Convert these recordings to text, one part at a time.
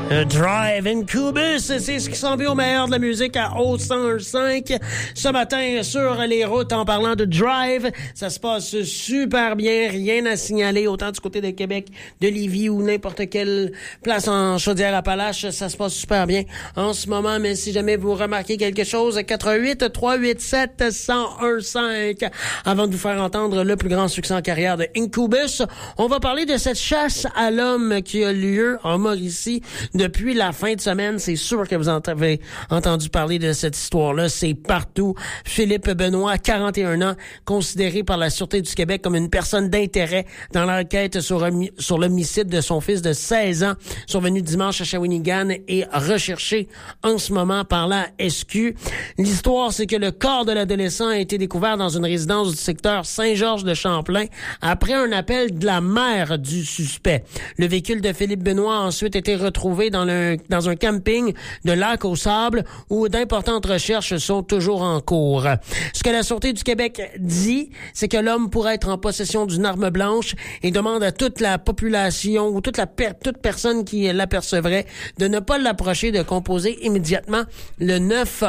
Drive Incubus, c'est ce qui s'en vient au meilleur de la musique à O101.5 ce matin sur les routes. En parlant de Drive, ça se passe super bien, rien à signaler, autant du côté de Québec, de Lévis ou n'importe quelle place en Chaudière-Appalaches, ça se passe super bien en ce moment. Mais si jamais vous remarquez quelque chose, 88 387 1015. Avant de vous faire entendre le plus grand succès en carrière de Incubus, on va parler de cette chasse à l'homme qui a lieu en Mauricie depuis la fin de semaine. C'est sûr que vous en avez entendu parler de cette histoire-là. C'est partout. Philippe Benoît, 41 ans, considéré par la Sûreté du Québec comme une personne d'intérêt dans l'enquête sur l'homicide de son fils de 16 ans, survenu dimanche à Shawinigan et recherché en ce moment par la SQ. L'histoire, c'est que le corps de l'adolescent a été découvert dans une résidence du secteur Saint-Georges de Champlain après un appel de la mère du suspect. Le véhicule de Philippe Benoît a ensuite été retrouvé dans un camping de Lac-aux-Sables où d'importantes recherches sont toujours en cours. Ce que la Sûreté du Québec dit, c'est que l'homme pourrait être en possession d'une arme blanche et demande à toute la population ou toute personne qui l'apercevrait de ne pas l'approcher, de composer immédiatement le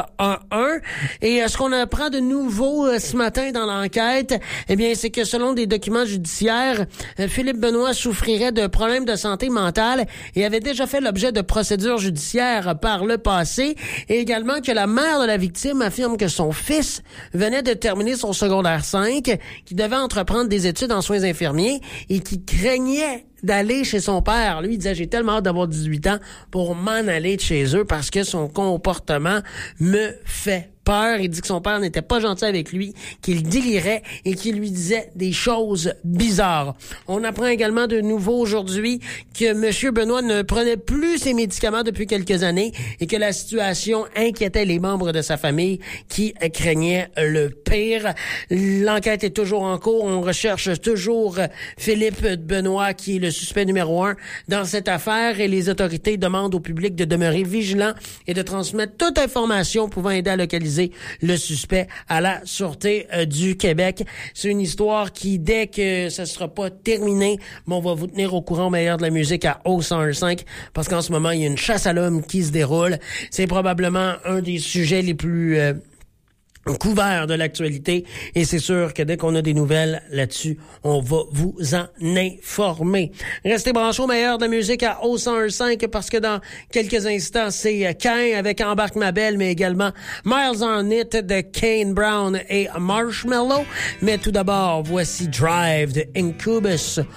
911. Et ce qu'on apprend de nouveau ce matin dans l'enquête, eh bien, c'est que selon des documents judiciaires, Philippe Benoît souffrirait de problèmes de santé mentale et avait déjà fait l'objet de procédures judiciaires par le passé, et également que la mère de la victime affirme que son fils venait de terminer son secondaire 5, qui devait entreprendre des études en soins infirmiers et qui craignait d'aller chez son père. Lui, il disait, j'ai tellement hâte d'avoir 18 ans pour m'en aller de chez eux parce que son comportement me fait peur. Il dit que son père n'était pas gentil avec lui, qu'il délirait et qu'il lui disait des choses bizarres. On apprend également de nouveau aujourd'hui que M. Benoît ne prenait plus ses médicaments depuis quelques années et que la situation inquiétait les membres de sa famille qui craignaient le pire. L'enquête est toujours en cours. On recherche toujours Philippe Benoît, qui est le suspect numéro 1 dans cette affaire, et les autorités demandent au public de demeurer vigilant et de transmettre toute information pouvant aider à localiser le suspect à la Sûreté du Québec. C'est une histoire qui, dès que ça sera pas terminé, on va vous tenir au courant au meilleur de la musique à O101.5 parce qu'en ce moment, il y a une chasse à l'homme qui se déroule. C'est probablement un des sujets les plus couvert de l'actualité, et c'est sûr que dès qu'on a des nouvelles là-dessus, on va vous en informer. Restez branchés au meilleur de la musique à O101.5 parce que dans quelques instants, c'est Cain avec Embarque ma belle, mais également Miles on It de Kane Brown et Marshmello. Mais tout d'abord, voici Drive de Incubus.